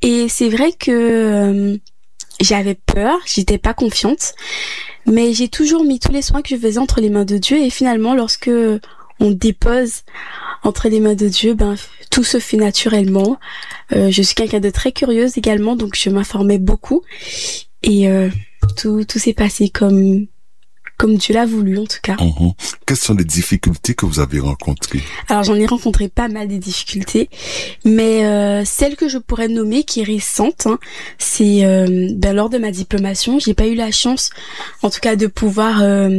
Et c'est vrai que j'avais peur, j'étais pas confiante, mais j'ai toujours mis tous les soins que je faisais entre les mains de Dieu, et finalement, lorsque on dépose entre les mains de Dieu, tout se fait naturellement. Je suis quelqu'un de très curieuse également, donc je m'informais beaucoup, et tout s'est passé comme Dieu l'a voulu, en tout cas. Quelles sont les difficultés que vous avez rencontrées? Alors, j'en ai rencontré pas mal des difficultés, mais celle que je pourrais nommer, qui est récente, c'est lors de ma diplomation, j'ai pas eu la chance, en tout cas, de pouvoir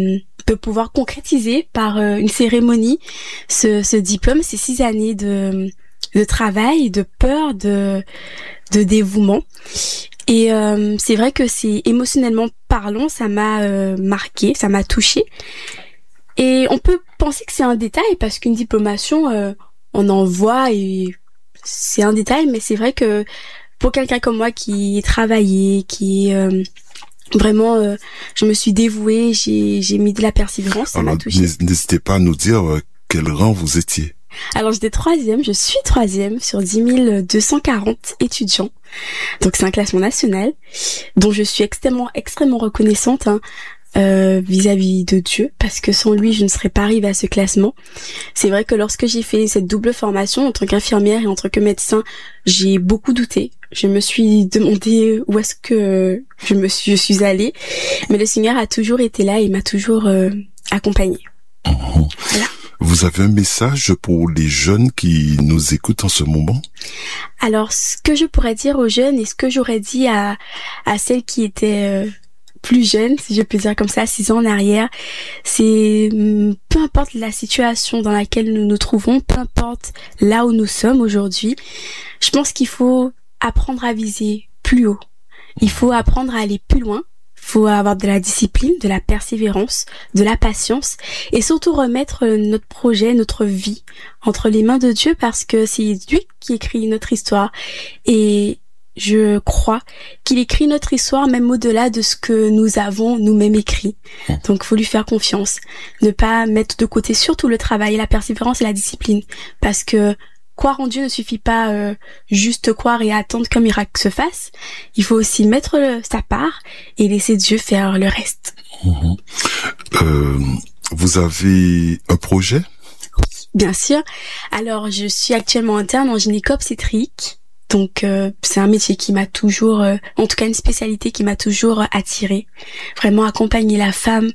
concrétiser par une cérémonie ce diplôme, ces 6 années de travail, de peur, de dévouement. Et c'est vrai que c'est émotionnellement parlant, ça m'a marqué, ça m'a touchée. Et on peut penser que c'est un détail parce qu'une diplomation, on en voit et c'est un détail, mais c'est vrai que pour quelqu'un comme moi qui est travaillé, qui vraiment, je me suis dévouée, j'ai mis de la persévérance, ça m'a touchée. N'hésitez pas à nous dire quel rang vous étiez. Alors je suis troisième sur 10 240 étudiants. Donc c'est un classement national dont je suis extrêmement reconnaissante vis-à-vis de Dieu, parce que sans lui je ne serais pas arrivée à ce classement. C'est vrai que lorsque j'ai fait cette double formation en tant qu'infirmière et en tant que médecin, j'ai beaucoup douté. Je me suis demandé où est-ce que je suis allée, mais le Seigneur a toujours été là et m'a toujours accompagnée. Voilà. Vous avez un message pour les jeunes qui nous écoutent en ce moment? Alors, ce que je pourrais dire aux jeunes et ce que j'aurais dit à celles qui étaient plus jeunes, si je peux dire comme ça, 6 ans en arrière, c'est peu importe la situation dans laquelle nous nous trouvons, peu importe là où nous sommes aujourd'hui, je pense qu'il faut apprendre à viser plus haut. Il faut apprendre à aller plus loin. Faut avoir de la discipline, de la persévérance, de la patience et surtout remettre notre projet, notre vie entre les mains de Dieu, parce que c'est lui qui écrit notre histoire et je crois qu'il écrit notre histoire même au-delà de ce que nous avons nous-mêmes écrit. Donc faut lui faire confiance, ne pas mettre de côté surtout le travail, la persévérance et la discipline, parce que croire en Dieu ne suffit pas juste croire et attendre qu'un miracle se fasse. Il faut aussi mettre sa part et laisser Dieu faire le reste. Vous avez un projet? Oui, bien sûr. Alors, je suis actuellement interne en gynéco-obstétrique. Donc, c'est un métier qui m'a toujours, en tout cas une spécialité qui m'a toujours attirée. Vraiment accompagner la femme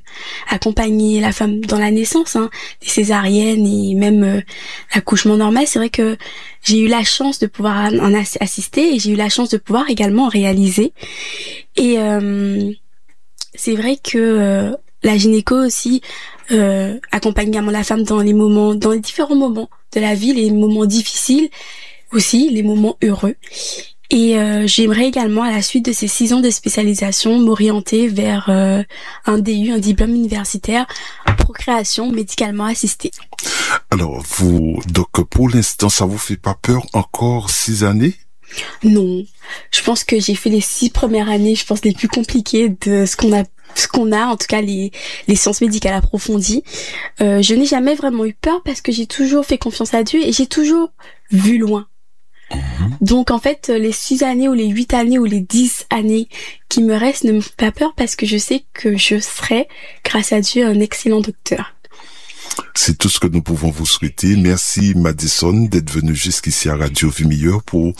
dans la naissance, des césariennes et même l'accouchement normal. C'est vrai que j'ai eu la chance de pouvoir en assister et j'ai eu la chance de pouvoir également en réaliser. Et c'est vrai que la gynéco aussi accompagne également la femme dans les différents moments de la vie, les moments difficiles, aussi les moments heureux. Et j'aimerais également, à la suite de ces 6 ans de spécialisation, m'orienter vers un DU, un diplôme universitaire, procréation médicalement assistée. Alors, donc pour l'instant, ça vous fait pas peur encore 6 années? Non, je pense que j'ai fait les 6 premières années, je pense les plus compliquées de ce qu'on a, en tout cas les sciences médicales approfondies. Je n'ai jamais vraiment eu peur parce que j'ai toujours fait confiance à Dieu et j'ai toujours vu loin. Donc en fait, les 6 années ou les 8 années ou les 10 années qui me restent ne me font pas peur parce que je sais que je serai, grâce à Dieu, un excellent docteur. C'est tout ce que nous pouvons vous souhaiter. Merci Madison d'être venu jusqu'ici à Radio Vie Meilleure pour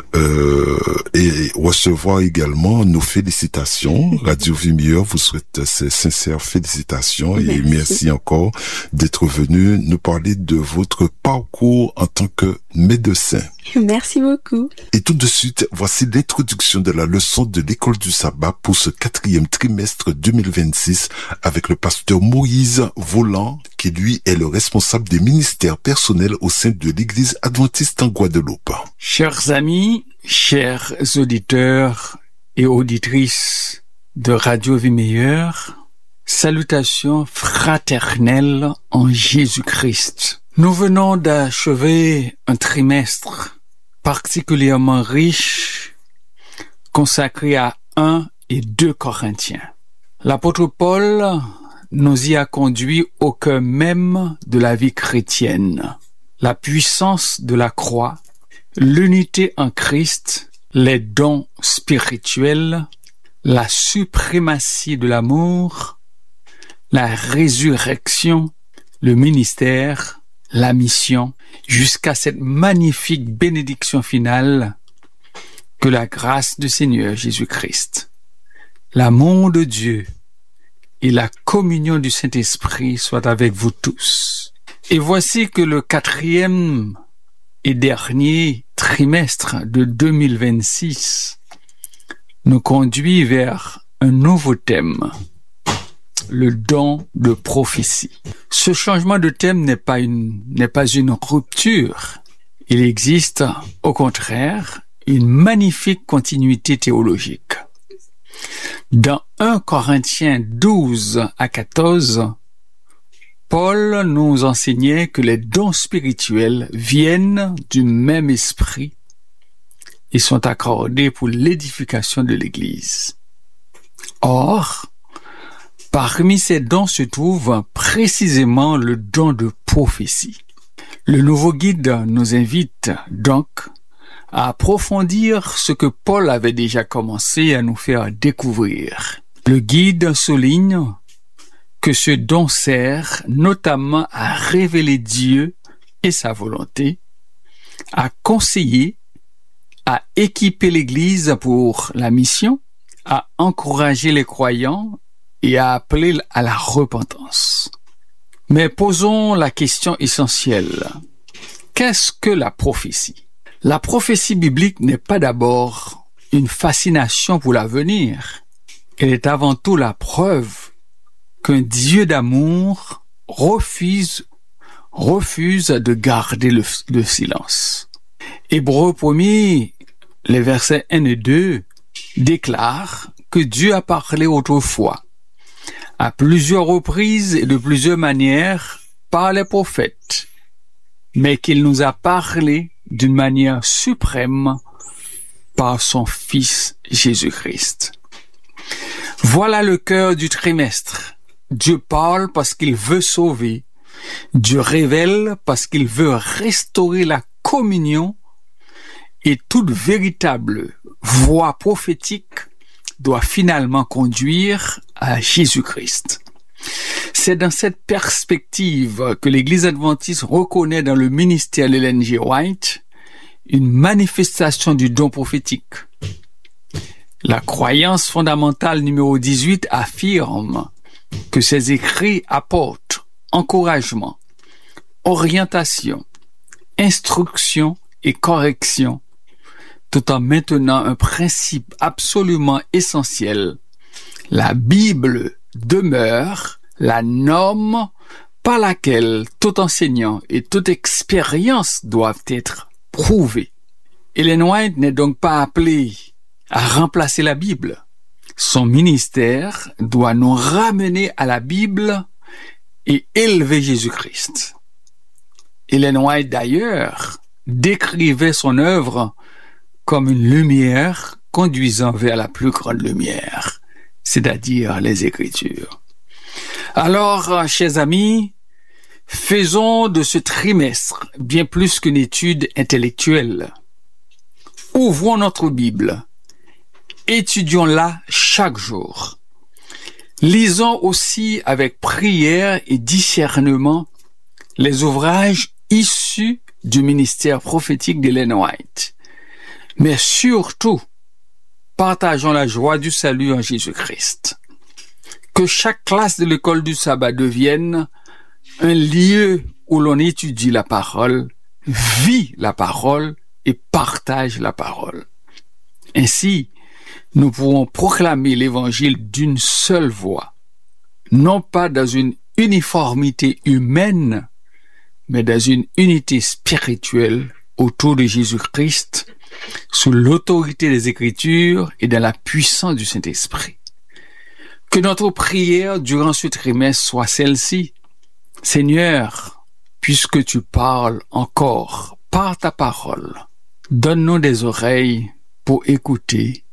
et recevoir également nos félicitations. Radio Vie Meilleure vous souhaite ces sincères félicitations et merci encore d'être venu nous parler de votre parcours en tant que médecin. Merci beaucoup. Et tout de suite, voici l'introduction de la leçon de l'école du sabbat pour ce 4e trimestre 2026 avec le pasteur Moïse Volant, qui lui est le responsable des ministères personnels au sein de l'Église adventiste en Guadeloupe. Chers amis, chers auditeurs et auditrices de Radio Vie Meilleure, salutations fraternelles en Jésus-Christ. Nous venons d'achever un trimestre particulièrement riche consacré à 1 et 2 Corinthiens. L'apôtre Paul nous y a conduit au cœur même de la vie chrétienne. La puissance de la croix, l'unité en Christ, les dons spirituels, la suprématie de l'amour, la résurrection, le ministère, la mission, jusqu'à cette magnifique bénédiction finale que la grâce du Seigneur Jésus-Christ, l'amour de Dieu et la communion du Saint-Esprit soient avec vous tous. Et voici que le 4e et dernier trimestre de 2026 nous conduit vers un nouveau thème, le don de prophétie. Ce changement de thème n'est pas une rupture. Il existe, au contraire, une magnifique continuité théologique. Dans 1 Corinthiens 12 à 14, Paul nous enseignait que les dons spirituels viennent du même esprit et sont accordés pour l'édification de l'Église. Or, parmi ces dons se trouve précisément le don de prophétie. Le nouveau guide nous invite donc à approfondir ce que Paul avait déjà commencé à nous faire découvrir. Le guide souligne que ce don sert notamment à révéler Dieu et sa volonté, à conseiller, à équiper l'Église pour la mission, à encourager les croyants et à appeler à la repentance. Mais posons la question essentielle. Qu'est-ce que la prophétie? La prophétie biblique n'est pas d'abord une fascination pour l'avenir. Elle est avant tout la preuve qu'un Dieu d'amour refuse de garder le silence. Hébreux 1er, les versets 1 et 2 déclarent que Dieu a parlé autrefois, à plusieurs reprises et de plusieurs manières par les prophètes, mais qu'il nous a parlé d'une manière suprême par son Fils Jésus-Christ. Voilà le cœur du trimestre. Dieu parle parce qu'il veut sauver. Dieu révèle parce qu'il veut restaurer la communion, et toute véritable voix prophétique doit finalement conduire à Jésus-Christ. C'est dans cette perspective que l'Église adventiste reconnaît dans le ministère d'Ellen G. White une manifestation du don prophétique. La croyance fondamentale numéro 18 affirme que ces écrits apportent encouragement, orientation, instruction et correction, tout en maintenant un principe absolument essentiel. La Bible demeure la norme par laquelle tout enseignant et toute expérience doivent être prouvés. Ellen White n'est donc pas appelé à remplacer la Bible. Son ministère doit nous ramener à la Bible et élever Jésus-Christ. Ellen White, d'ailleurs, décrivait son œuvre comme une lumière conduisant vers la plus grande lumière, c'est-à-dire les Écritures. Alors, chers amis, faisons de ce trimestre bien plus qu'une étude intellectuelle. Ouvrons notre Bible, étudions-la chaque jour. Lisons aussi avec prière et discernement les ouvrages issus du ministère prophétique d'Ellen White. Mais surtout, partageons la joie du salut en Jésus-Christ. Que chaque classe de l'école du sabbat devienne un lieu où l'on étudie la parole, vit la parole et partage la parole. Ainsi, nous pourrons proclamer l'évangile d'une seule voix, non pas dans une uniformité humaine, mais dans une unité spirituelle autour de Jésus-Christ, sous l'autorité des Écritures et dans la puissance du Saint-Esprit. Que notre prière durant ce trimestre soit celle-ci. Seigneur, puisque tu parles encore par ta parole, donne-nous des oreilles pour écouter,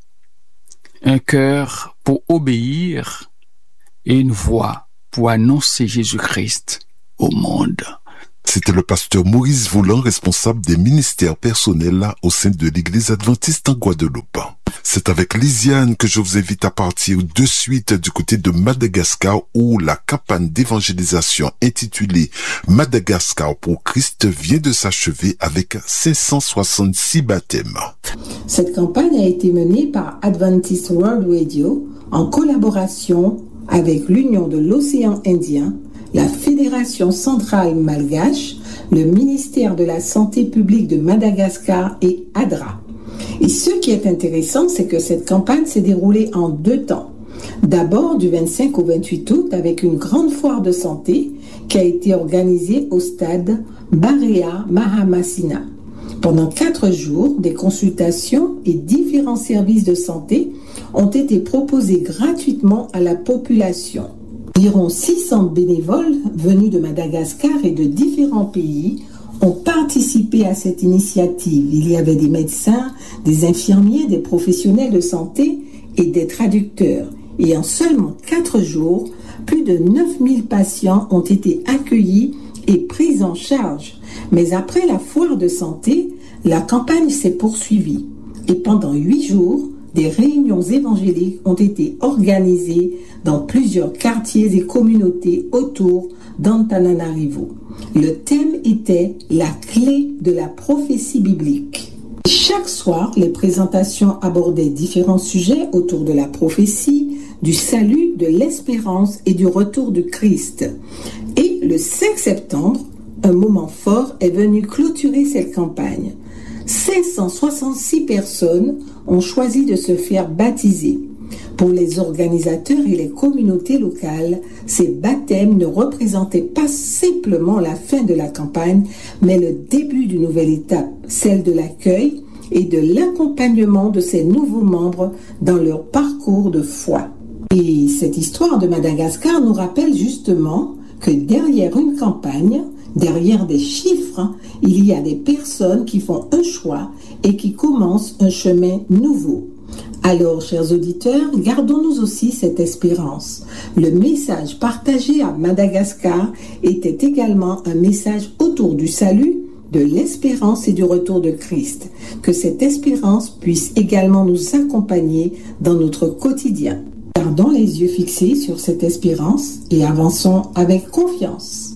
un cœur pour obéir et une voix pour annoncer Jésus-Christ au monde. C'était le pasteur Maurice Volant, responsable des ministères personnels au sein de l'Église adventiste en Guadeloupe. C'est avec Lisiane que je vous invite à partir de suite du côté de Madagascar où la campagne d'évangélisation intitulée Madagascar pour Christ vient de s'achever avec 566 baptêmes. Cette campagne a été menée par Adventist World Radio en collaboration avec l'Union de l'Océan Indien, la Fédération centrale malgache, le ministère de la Santé publique de Madagascar et ADRA. Et ce qui est intéressant, c'est que cette campagne s'est déroulée en 2 temps. D'abord du 25 au 28 août avec une grande foire de santé qui a été organisée au stade Barea Mahamasina. Pendant 4 jours, des consultations et différents services de santé ont été proposés gratuitement à la population. Environ 600 bénévoles venus de Madagascar et de différents pays ont participé à cette initiative. Il y avait des médecins, des infirmiers, des professionnels de santé et des traducteurs. Et en seulement 4 jours, plus de 9000 patients ont été accueillis et pris en charge. Mais après la foire de santé, la campagne s'est poursuivie. Et pendant 8 jours, des réunions évangéliques ont été organisées dans plusieurs quartiers et communautés autour d'Antananarivo. Le thème était la clé de la prophétie biblique. Chaque soir, les présentations abordaient différents sujets autour de la prophétie, du salut, de l'espérance et du retour du Christ. Et le 5 septembre, un moment fort est venu clôturer cette campagne. 566 personnes ont choisi de se faire baptiser. Pour les organisateurs et les communautés locales, ces baptêmes ne représentaient pas simplement la fin de la campagne, mais le début d'une nouvelle étape, celle de l'accueil et de l'accompagnement de ces nouveaux membres dans leur parcours de foi. Et cette histoire de Madagascar nous rappelle justement que derrière une campagne, derrière des chiffres, il y a des personnes qui font un choix et qui commencent un chemin nouveau. Alors, chers auditeurs, gardons-nous aussi cette espérance. Le message partagé à Madagascar était également un message autour du salut, de l'espérance et du retour de Christ. Que cette espérance puisse également nous accompagner dans notre quotidien. Gardons les yeux fixés sur cette espérance et avançons avec confiance.